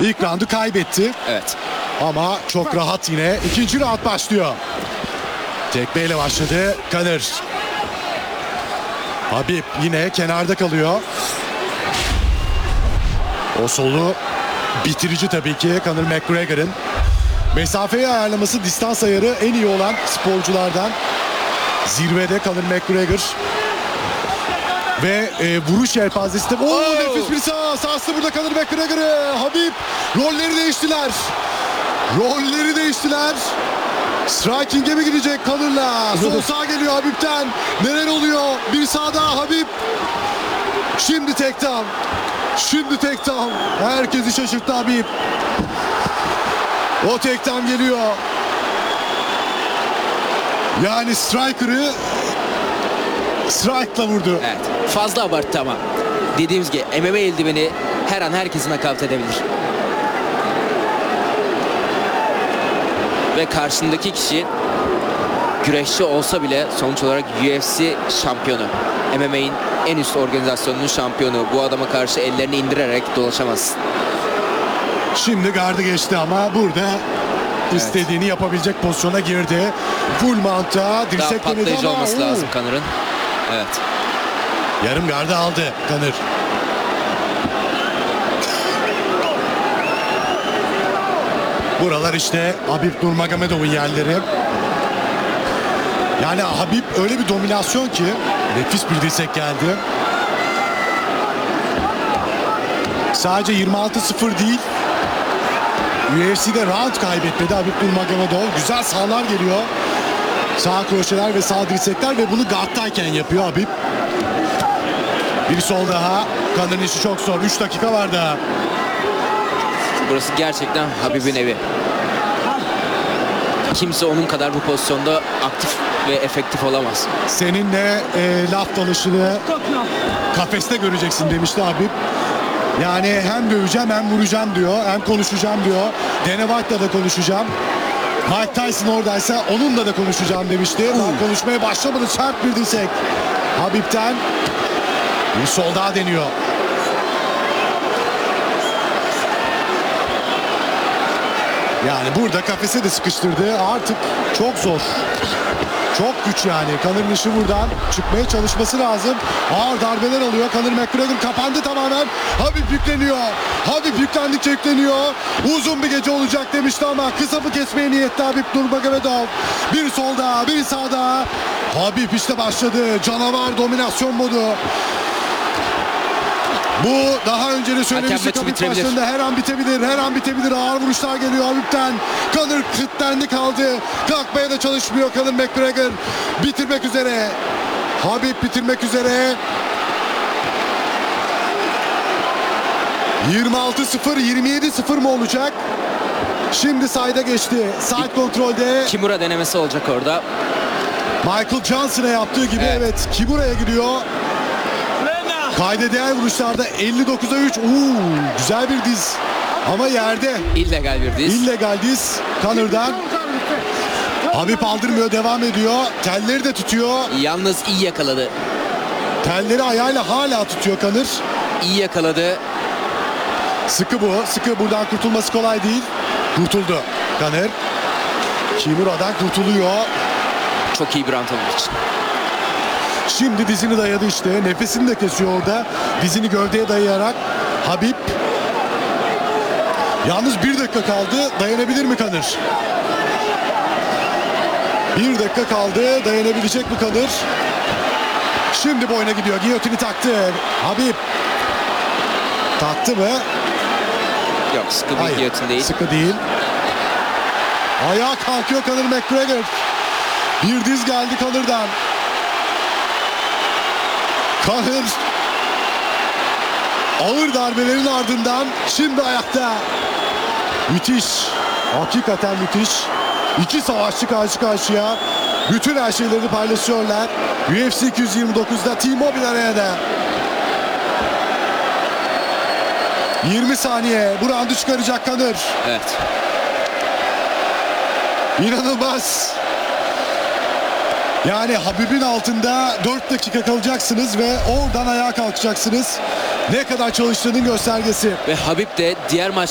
İlk roundu kaybetti. Evet. Ama çok rahat yine. İkinci round başlıyor. Tekmeyle başladı Conor. Habib yine kenarda kalıyor. O solu bitirici tabii ki Conor McGregor'ın. Mesafeyi ayarlaması, distans ayarı en iyi olan sporculardan. Zirvede Conor McGregor. Ve vuruş yelpazesi de... Nefis bir sağ. Sağsı burada Conor McGregor'ı. Habib rolleri değiştiler. Rolleri değiştiler. Striking'e mi gidecek Conor'la? Sol sağ geliyor Habib'ten. Neler oluyor? Bir sağ daha Habib. Şimdi tek down. Şimdi tek down. Herkesi şaşırttı Habib. O tek down geliyor. Yani striker'ı strike'la vurdu. Evet. Fazla abarttı ama. Dediğimiz gibi MMA eldiveni her an herkesi nakavt edebilir. Ve karşındaki kişi güreşçi olsa bile sonuç olarak UFC şampiyonu. MMA'in en üst organizasyonunun şampiyonu. Bu adama karşı ellerini indirerek dolaşamazsın. Şimdi gardı geçti ama burada istediğini yapabilecek pozisyona girdi. Full mount'a Daha dirsek denedi patlayıcı ama olması lazım Conor'ın. Evet. yarım gardı aldı Conor. Buralar işte Habib Nurmagomedov'un yerleri. Yani Habib öyle bir dominasyon ki nefis bir dirsek geldi. Sadece 26-0 değil. UFC'de round kaybetmedi Habib Nurmagomedov. Güzel sağlar geliyor. Sağ kroşeler ve sağ dirsekler ve bunu guard'tayken yapıyor Habib. Bir sol daha. Conor'ın işi çok zor. 3 dakika var daha. Burası gerçekten Habib'in evi. Kimse onun kadar bu pozisyonda aktif ve efektif olamaz. Seninle laf dalışını kafeste göreceksin demişti Habib. Yani hem döveceğim hem vuracağım diyor. Hem konuşacağım diyor. Dana White'la da konuşacağım. Mike Tyson oradaysa onunla da konuşacağım demişti. Daha konuşmaya başlamadı. Sert bir dirsek. Habib'ten bir sol daha deniyor. Yani burada kafese de sıkıştırdı. Artık çok zor. Çok güç yani. Conor'ın işi buradan çıkmaya çalışması lazım. Ağır darbeler alıyor. Conor McGregor kapandı tamamen. Habib yükleniyor. Habib yüklendikçe yükleniyor. Uzun bir gece olacak demişti ama kısafı kesmeye niyetli Habib Nurmagomedov. Bir sol daha, bir sağ daha. Habib işte başladı. Canavar dominasyon modu. Bu daha önce de söylemiştik Habib başlarında her an bitebilir, her an bitebilir. Ağır vuruşlar geliyor Habib'ten. Conor kilitlendi kaldı. Kalkmaya da çalışmıyor Conor McGregor. Bitirmek üzere. Habib bitirmek üzere. 26-0, 27-0 mı olacak? Şimdi side'a geçti. Side kontrolde. Kimura denemesi olacak orada. Michael Johnson'a yaptığı gibi evet Kimura'ya gidiyor. Kaydedilen vuruşlarda 59'a 3. Güzel bir diz. Ama yerde. İllegal bir diz. İllegal diz Conor'dan. Habib aldırmıyor, devam ediyor. Telleri de tutuyor. Yalnız iyi yakaladı. Telleri ayağıyla hala tutuyor Conor. İyi yakaladı. Sıkı bu. Sıkı, buradan kurtulması kolay değil. Kurtuldu Conor. Kimura'dan kurtuluyor. Çok iyi bir round olduğu için. Şimdi dizini dayadı işte. Nefesini de kesiyor orada. Dizini gövdeye dayayarak Habib. Yalnız 1 dakika kaldı. Dayanabilir mi Conor? 1 dakika kaldı. Dayanabilecek mi Conor? Şimdi boyuna gidiyor. Giyotini taktı. Habib. Taktı mı? Yok, sıkı bir giyotin değil. Sıkı değil. Ayağa kalkıyor Conor McGregor. Bir diz geldi Conor'dan. Conor ağır darbelerin ardından şimdi ayakta. Müthiş. Hakikaten müthiş. İki savaşçı karşı karşıya. Bütün her şeylerini paylaşıyorlar. UFC 229'da T-Mobile Arena'da. 20 saniye. Bu roundu çıkaracak Conor. Evet. İnanılmaz. Yani Habib'in altında 4 dakika kalacaksınız ve oradan ayağa kalkacaksınız. Ne kadar çalıştığının göstergesi. Ve Habib de diğer maç